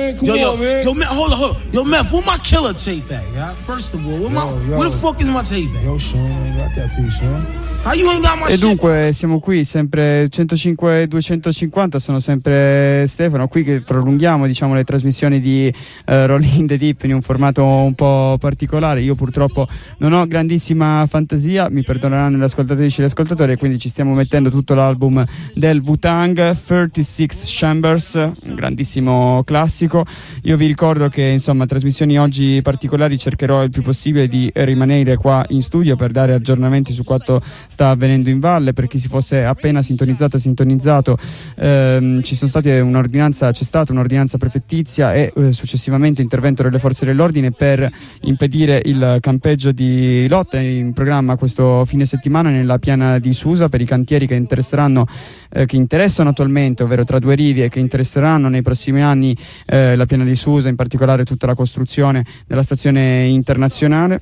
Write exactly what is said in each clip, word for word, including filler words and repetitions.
man. Come yo, yo, on, man. Yo, man, hold on, hold on. Yo, Meth, where my killer tape at, yeah? First of all, where, my, Yo, yo. where the fuck is my tape at? Yo, Sean, I got that piece, Sean. How you ain't got my E shit? dunque siamo qui sempre centocinque e duecentocinquanta, sono sempre Stefano qui che prolunghiamo, diciamo, le trasmissioni di uh, Rolling in the Deep in un formato un po' particolare. Io purtroppo non ho grandissima fantasia, mi perdoneranno le ascoltatrici e gli ascoltatori, e quindi ci stiamo mettendo tutto l'album del Wu-Tang, trentasei Chambers, un grandissimo classico. Io vi ricordo che insomma trasmissioni oggi particolari cercherò il più possibile di rimanere qua in studio per dare aggiornamenti su quanto sta avvenendo in valle. Per chi si fosse appena sintonizzato sintonizzato ehm, ci sono state un'ordinanza c'è stata un'ordinanza prefettizia e eh, successivamente intervento delle forze dell'ordine per impedire il campeggio di lotta in programma questo fine settimana nella piana di Susa per i cantieri che interesseranno eh, che interessano attualmente, ovvero tra due rivi, e che interesseranno nei prossimi anni eh, la piana di Susa, in particolare tutta la costruzione della stazione internazionale.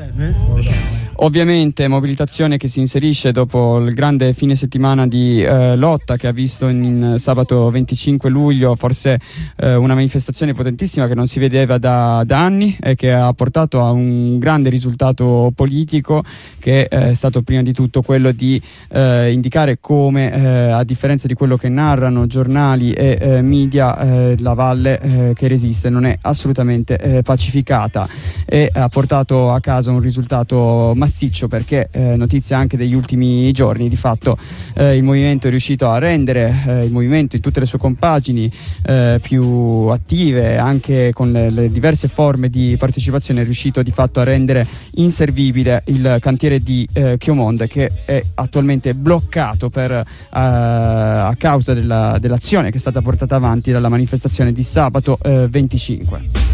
Ovviamente mobilitazione che si inserisce dopo il grande fine settimana di eh, lotta che ha visto in, in sabato venticinque luglio forse eh, una manifestazione potentissima che non si vedeva da, da anni e che ha portato a un grande risultato politico che eh, è stato prima di tutto quello di eh, indicare come eh, a differenza di quello che narrano giornali e eh, media eh, la valle eh, che resiste non è assolutamente eh, pacificata, e ha portato a casa un risultato massiccio perché eh, notizia anche degli ultimi giorni, di fatto eh, il movimento è riuscito a rendere eh, il movimento in tutte le sue compagini eh, più attive, anche con le, le diverse forme di partecipazione, è riuscito di fatto a rendere inservibile il cantiere di eh, Chiomonde, che è attualmente bloccato per, eh, a causa della, dell'azione che è stata portata avanti dalla manifestazione di sabato eh, venticinque.